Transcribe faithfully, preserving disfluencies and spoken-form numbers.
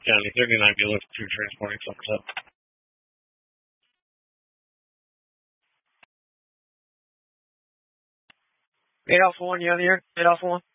County, thirty-nine Buick, two transporting Somerset. eight Alpha one, you on the air? eight Alpha one.